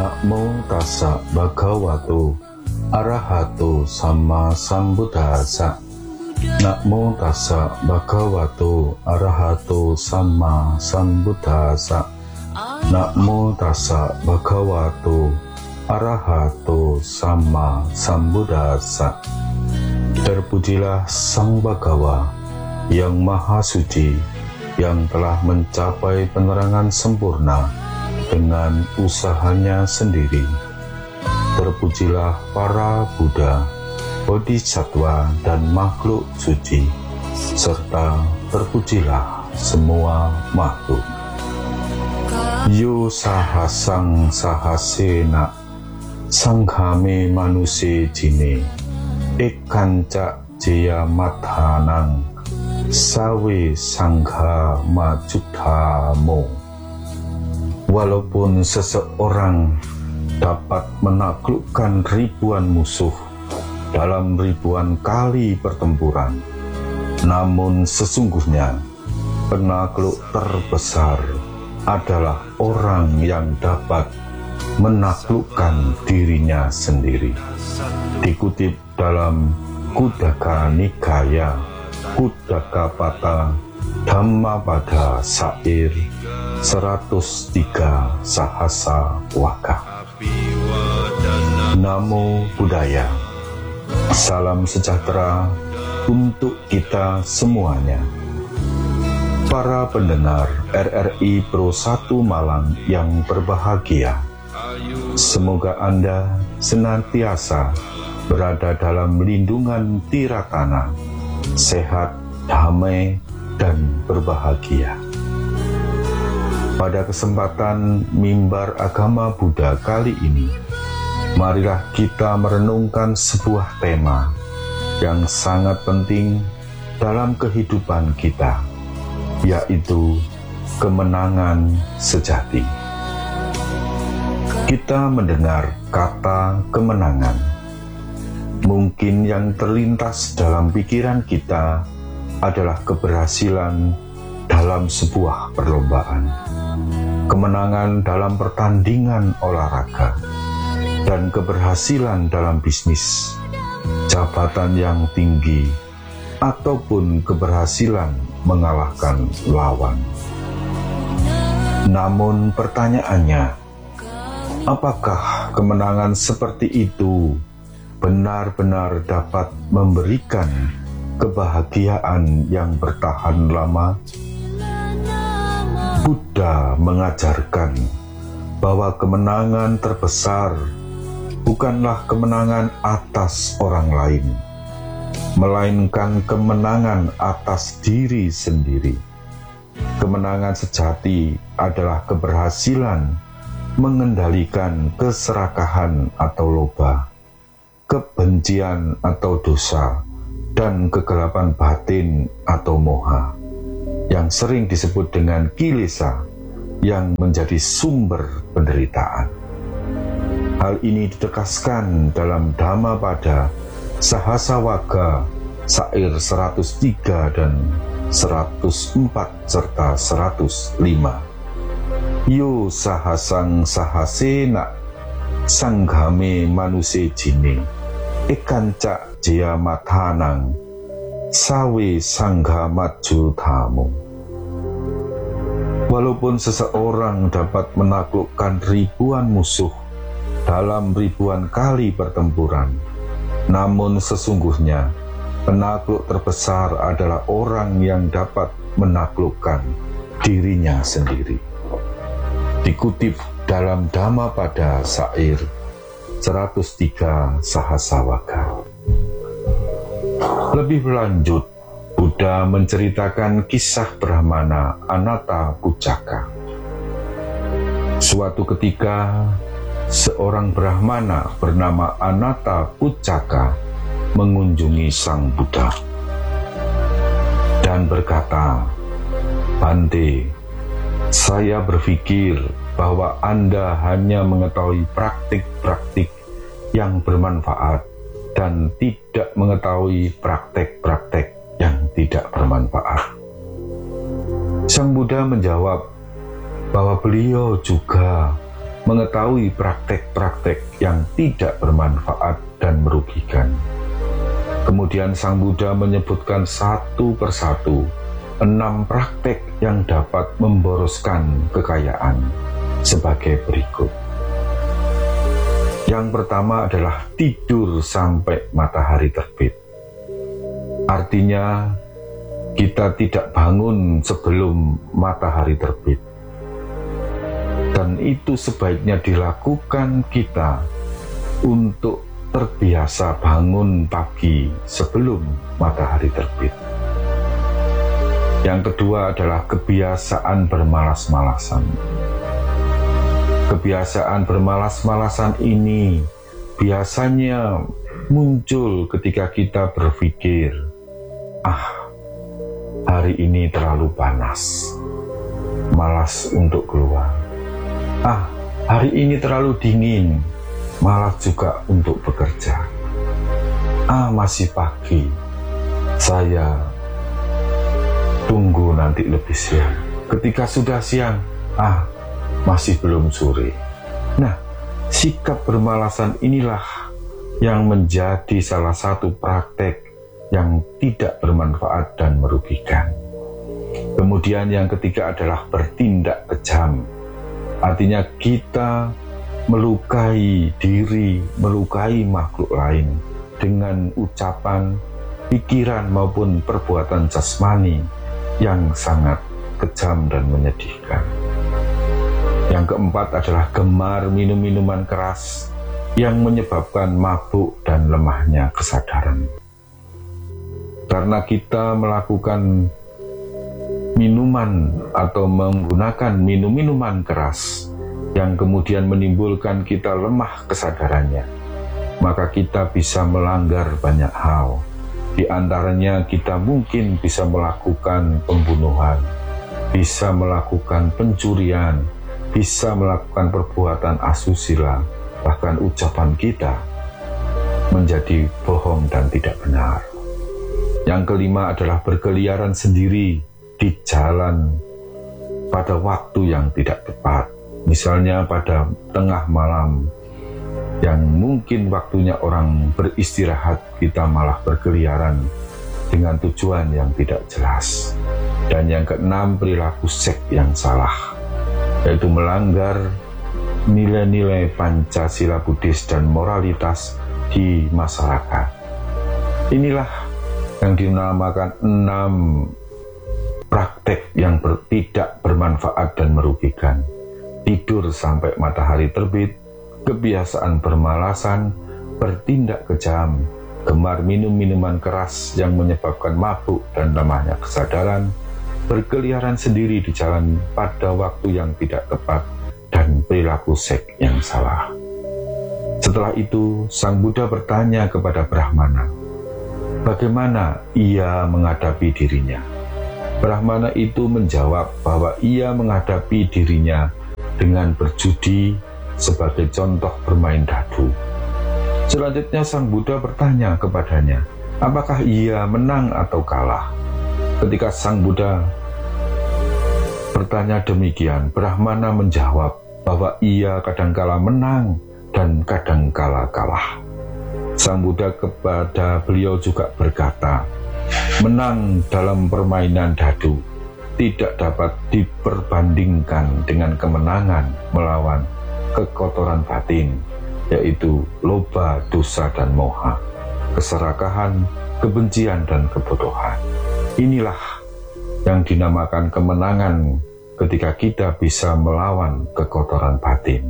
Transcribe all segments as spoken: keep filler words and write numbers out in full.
Namo tassa bhagavato arahato sama sambuddhassa. Namo tassa bhagavato arahato sama sambuddhassa. Namo tassa bhagavato arahato sama sambuddhassa. Terpujilah Sang Bhagawa yang Maha Suci, yang telah mencapai penerangan sempurna dengan usahanya sendiri. Terpujilah para Buddha, Bodhisattva, dan makhluk suci, serta terpujilah semua makhluk. Yo sahasang sahasena sanghame manuse jine ekanca jaya mathanang sawe sangha majutamo. Walaupun seseorang dapat menaklukkan ribuan musuh dalam ribuan kali pertempuran, namun sesungguhnya penakluk terbesar adalah orang yang dapat menaklukkan dirinya sendiri. Dikutip dalam Khuddaka Nikaya Khuddakapata Dhammapada Sair seratus tiga Sahasa Waka. Namo Buddhaya. Salam sejahtera untuk kita semuanya. Para pendengar R R I Pro satu Malang yang berbahagia, semoga Anda senantiasa berada dalam lindungan Tiratana, sehat, damai, dan berbahagia. Pada kesempatan Mimbar Agama Buddha kali ini, marilah kita merenungkan sebuah tema yang sangat penting dalam kehidupan kita, yaitu kemenangan sejati. Kita mendengar kata kemenangan. Mungkin yang terlintas dalam pikiran kita adalah keberhasilan dalam sebuah perlombaan, kemenangan dalam pertandingan olahraga, dan keberhasilan dalam bisnis, jabatan yang tinggi, ataupun keberhasilan mengalahkan lawan. Namun pertanyaannya, apakah kemenangan seperti itu benar-benar dapat memberikan kebahagiaan yang bertahan lama? Buddha mengajarkan bahwa kemenangan terbesar bukanlah kemenangan atas orang lain, melainkan kemenangan atas diri sendiri. Kemenangan sejati adalah keberhasilan mengendalikan keserakahan atau loba, kebencian atau dosa, dan kegelapan batin atau moha, yang sering disebut dengan kilesa, yang menjadi sumber penderitaan. Hal ini ditegaskan dalam Dhammapada Sahasa Waka Sair seratus tiga dan seratus empat serta seratus lima. Yo sahasang sahasena sanghame manuse jine ekanca jaya mathanang sawe sangha majutamo. Walaupun seseorang dapat menaklukkan ribuan musuh dalam ribuan kali pertempuran, namun sesungguhnya penakluk terbesar adalah orang yang dapat menaklukkan dirinya sendiri. Dikutip dalam Dhammapada Sair seratus tiga Sahasa Waka. Lebih lanjut, Buddha menceritakan kisah Brahmana Anatta Puccaka. Suatu ketika, seorang Brahmana bernama Anatta Puccaka mengunjungi Sang Buddha dan berkata, "Bante, saya berpikir bahwa Anda hanya mengetahui praktik-praktik yang bermanfaat dan tidak mengetahui praktek-praktek yang tidak bermanfaat." Sang Buddha menjawab bahwa beliau juga mengetahui praktek-praktek yang tidak bermanfaat dan merugikan. Kemudian Sang Buddha menyebutkan satu persatu enam praktek yang dapat memboroskan kekayaan sebagai berikut. Yang pertama adalah tidur sampai matahari terbit. Artinya, kita tidak bangun sebelum matahari terbit. Dan itu sebaiknya dilakukan kita untuk terbiasa bangun pagi sebelum matahari terbit. Yang kedua adalah kebiasaan bermalas-malasan. Kebiasaan bermalas-malasan ini biasanya muncul ketika kita berpikir, ah, hari ini terlalu panas, malas untuk keluar. Ah, hari ini terlalu dingin, malas juga untuk bekerja. Ah, masih pagi, saya tunggu nanti lebih siang. Ketika sudah siang, ah, masih belum sore. Nah, sikap bermalasan inilah yang menjadi salah satu praktek yang tidak bermanfaat dan merugikan. Kemudian yang ketiga adalah bertindak kejam. Artinya kita melukai diri, melukai makhluk lain dengan ucapan, pikiran maupun perbuatan jasmani yang sangat kejam dan menyedihkan. Yang keempat adalah gemar minum minuman keras yang menyebabkan mabuk dan lemahnya kesadaran. Karena kita melakukan minuman atau menggunakan minum-minuman keras yang kemudian menimbulkan kita lemah kesadarannya, maka kita bisa melanggar banyak hal. Di antaranya kita mungkin bisa melakukan pembunuhan, bisa melakukan pencurian, bisa melakukan perbuatan asusila, bahkan ucapan kita menjadi bohong dan tidak benar. Yang kelima adalah berkeliaran sendiri di jalan pada waktu yang tidak tepat. Misalnya pada tengah malam yang mungkin waktunya orang beristirahat, kita malah berkeliaran dengan tujuan yang tidak jelas. Dan yang keenam, perilaku seks yang salah, yaitu melanggar nilai-nilai Pancasila Buddhis dan moralitas di masyarakat. Inilah yang dinamakan enam praktek yang ber, tidak bermanfaat dan merugikan. Tidur sampai matahari terbit, kebiasaan bermalasan, bertindak kejam, gemar minum minuman keras yang menyebabkan mabuk dan lemahnya kesadaran, berkeliaran sendiri di jalan pada waktu yang tidak tepat, dan perilaku seks yang salah. Setelah itu, Sang Buddha bertanya kepada Brahmana, bagaimana ia menghadapi dirinya? Brahmana itu menjawab bahwa ia menghadapi dirinya dengan berjudi sebagai contoh bermain dadu. Selanjutnya Sang Buddha bertanya kepadanya, apakah ia menang atau kalah? Ketika Sang Buddha bertanya demikian, Brahmana menjawab bahwa ia kadangkala menang dan kadangkala kalah. Sang Buddha kepada beliau juga berkata, menang dalam permainan dadu tidak dapat diperbandingkan dengan kemenangan melawan kekotoran batin, yaitu loba, dosa, dan moha, keserakahan, kebencian, dan kebodohan. Inilah yang dinamakan kemenangan ketika kita bisa melawan kekotoran batin.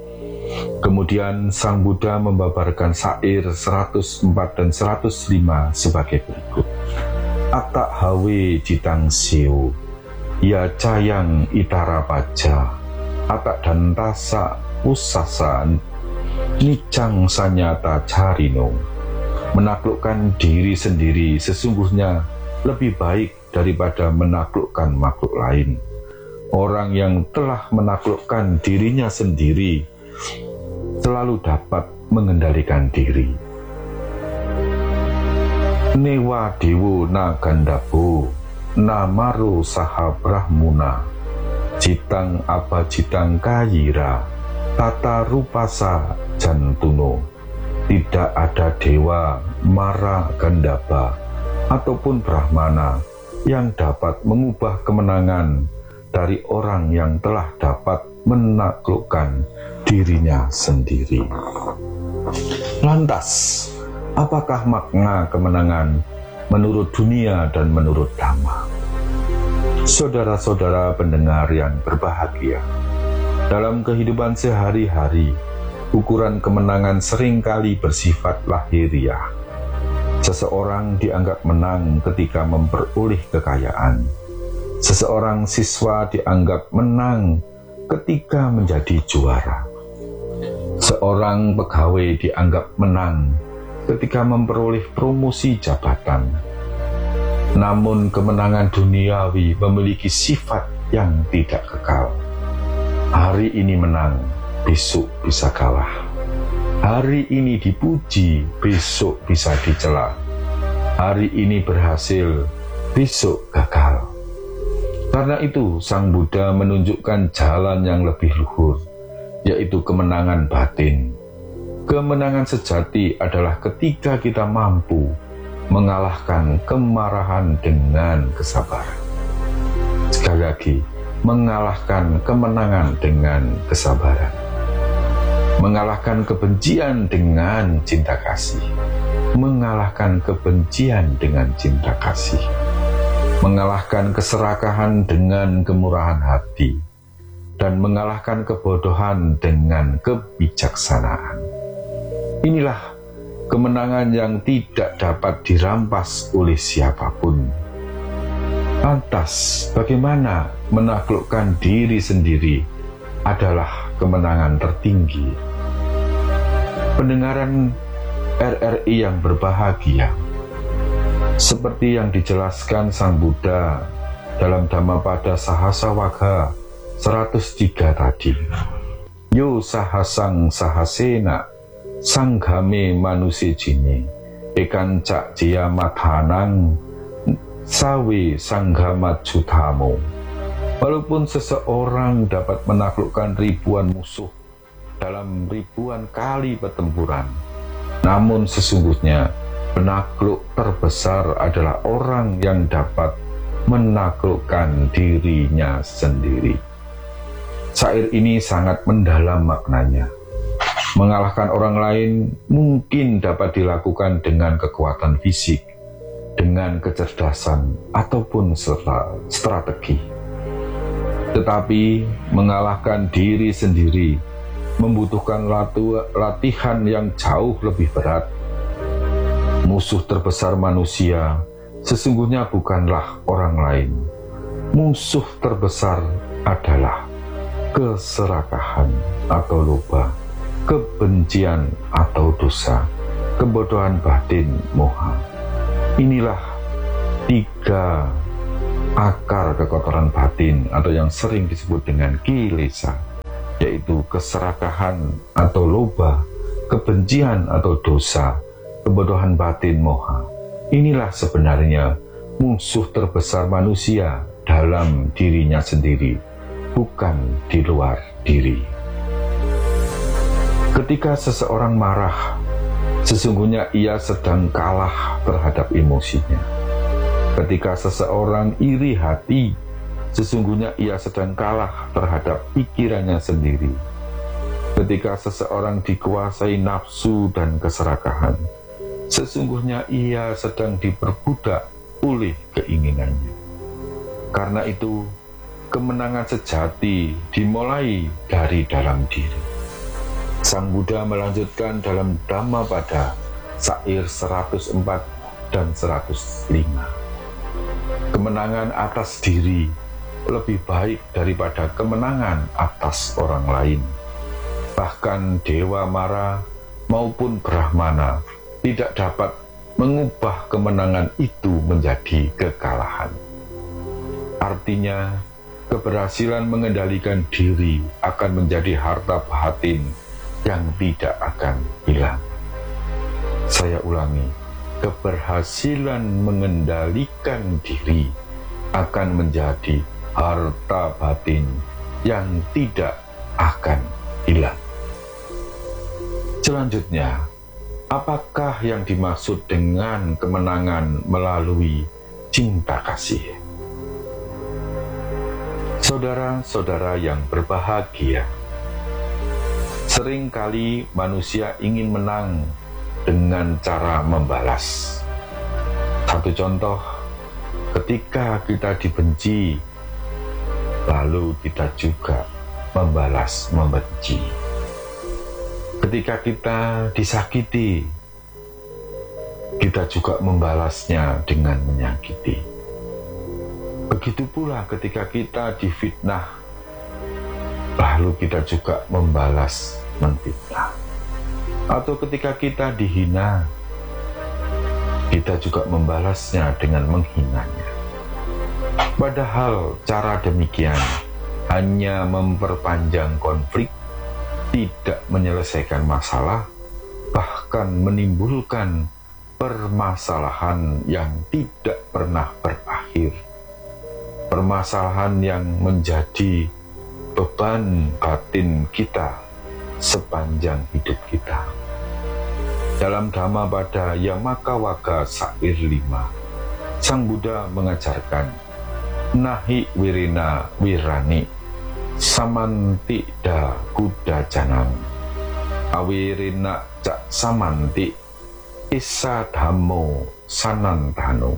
Kemudian Sang Buddha membabarkan syair seratus empat dan seratus lima sebagai berikut. Atak hawe jitang siu, ya cayang itara paja, atak dan tasa usasa nicang sanyata carino. Menaklukkan diri sendiri sesungguhnya lebih baik daripada menaklukkan makhluk lain. Orang yang telah menaklukkan dirinya sendiri selalu dapat mengendalikan diri. Newa dewo na gandabo, namaru saha brahmuna, jitang apa jitang kayira, tata rupasa jantuno, tidak ada dewa, mara, gandaba, ataupun brahmana yang dapat mengubah kemenangan dari orang yang telah dapat menaklukkan dirinya sendiri. Lantas, apakah makna kemenangan menurut dunia dan menurut Dhamma? Saudara-saudara pendengar yang berbahagia, dalam kehidupan sehari-hari, ukuran kemenangan seringkali bersifat lahiriah. Seseorang dianggap menang ketika memperoleh kekayaan. Seseorang siswa dianggap menang ketika menjadi juara. Seorang pegawai dianggap menang ketika memperoleh promosi jabatan. Namun kemenangan duniawi memiliki sifat yang tidak kekal. Hari ini menang, besok bisa kalah. Hari ini dipuji, besok bisa dicela. Hari ini berhasil, besok gagal. Karena itu, Sang Buddha menunjukkan jalan yang lebih luhur, yaitu kemenangan batin. Kemenangan sejati adalah ketika kita mampu mengalahkan kemarahan dengan kesabaran. Sekali lagi, mengalahkan kemenangan dengan kesabaran, mengalahkan kebencian dengan cinta kasih, mengalahkan kebencian dengan cinta kasih, mengalahkan keserakahan dengan kemurahan hati, dan mengalahkan kebodohan dengan kebijaksanaan. Inilah kemenangan yang tidak dapat dirampas oleh siapapun. Lantas, bagaimana menaklukkan diri sendiri adalah kemenangan tertinggi. Pendengaran R R I yang berbahagia, seperti yang dijelaskan Sang Buddha dalam Dhammapada Sahasrawaka seratus tiga tadi. Yo sahasang sahasena sanggame manusia jini ekan cak jia mathanang sawe sanggamat jutamo. Walaupun seseorang dapat menaklukkan ribuan musuh dalam ribuan kali pertempuran, namun sesungguhnya penakluk terbesar adalah orang yang dapat menaklukkan dirinya sendiri. Syair ini sangat mendalam maknanya. Mengalahkan orang lain mungkin dapat dilakukan dengan kekuatan fisik, dengan kecerdasan, ataupun strategi. Tetapi mengalahkan diri sendiri membutuhkan latihan yang jauh lebih berat. Musuh terbesar manusia sesungguhnya bukanlah orang lain. Musuh terbesar adalah keserakahan atau loba, kebencian atau dosa, kebodohan batin, moha. Inilah tiga akar kekotoran batin atau yang sering disebut dengan kilesa, yaitu keserakahan atau loba, kebencian atau dosa, kebodohan batin, moha. Inilah sebenarnya musuh terbesar manusia dalam dirinya sendiri, bukan di luar diri. Ketika seseorang marah, sesungguhnya ia sedang kalah terhadap emosinya. Ketika seseorang iri hati, sesungguhnya ia sedang kalah terhadap pikirannya sendiri. Ketika seseorang dikuasai nafsu dan keserakahan, sesungguhnya ia sedang diperbudak oleh keinginannya. Karena itu, kemenangan sejati dimulai dari dalam diri. Sang Buddha melanjutkan dalam Dhammapada syair seratus empat dan seratus lima. Kemenangan atas diri lebih baik daripada kemenangan atas orang lain. Bahkan Dewa Mara maupun Brahmana tidak dapat mengubah kemenangan itu menjadi kekalahan. Artinya, keberhasilan mengendalikan diri akan menjadi harta batin yang tidak akan hilang. Saya ulangi, keberhasilan mengendalikan diri akan menjadi harta batin yang tidak akan hilang. Selanjutnya, apakah yang dimaksud dengan kemenangan melalui cinta kasih? Saudara-saudara yang berbahagia, seringkali manusia ingin menang dengan cara membalas. Satu contoh, ketika kita dibenci, lalu kita juga membalas membenci. Ketika kita disakiti, kita juga membalasnya dengan menyakiti. Begitu pula ketika kita difitnah, lalu kita juga membalas menfitnah. Atau ketika kita dihina, kita juga membalasnya dengan menghinanya. Padahal cara demikian hanya memperpanjang konflik, tidak menyelesaikan masalah, bahkan menimbulkan permasalahan yang tidak pernah berakhir. Permasalahan yang menjadi beban batin kita sepanjang hidup kita. Dalam Dhammapada Yamakawaka Sair lima, Sang Buddha mengajarkan, Nahi wirina wirani samanti da kuda janang awirina cak samanti isa dhammo sanantano.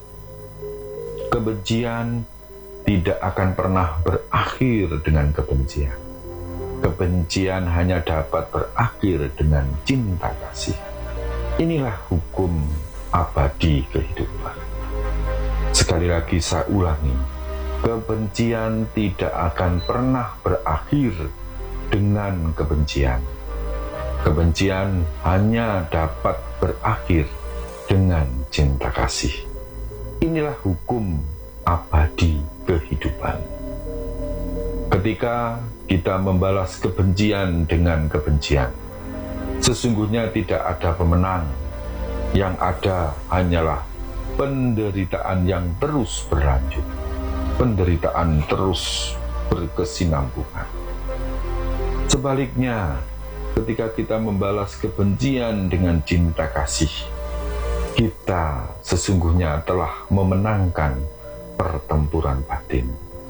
Kebencian tidak akan pernah berakhir dengan kebencian. Kebencian hanya dapat berakhir dengan cinta kasih. Inilah hukum abadi kehidupan. Sekali lagi saya ulangi, kebencian tidak akan pernah berakhir dengan kebencian. Kebencian hanya dapat berakhir dengan cinta kasih. Inilah hukum abadi kehidupan. Ketika kita membalas kebencian dengan kebencian, sesungguhnya tidak ada pemenang. Yang ada hanyalah penderitaan yang terus berlanjut. Penderitaan terus berkesinambungan. Sebaliknya, ketika kita membalas kebencian dengan cinta kasih, kita sesungguhnya telah memenangkan pertempuran batin.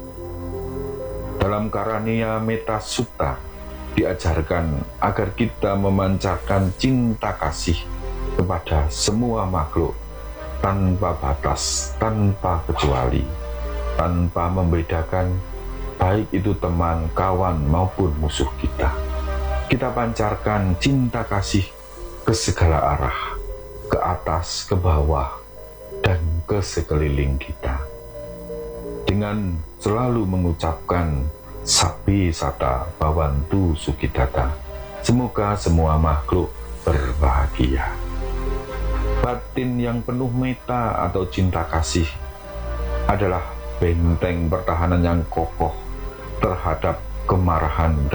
Dalam Karaniya Metta Sutta diajarkan agar kita memancarkan cinta kasih kepada semua makhluk tanpa batas, tanpa kecuali, tanpa membedakan baik itu teman, kawan maupun musuh kita. Kita pancarkan cinta kasih ke segala arah, ke atas, ke bawah, dan ke sekeliling kita. Dengan selalu mengucapkan Sabbi Sata Bhavantu Sukhidata, semoga semua makhluk berbahagia. Batin yang penuh meta atau cinta kasih adalah benteng pertahanan yang kokoh terhadap kemarahan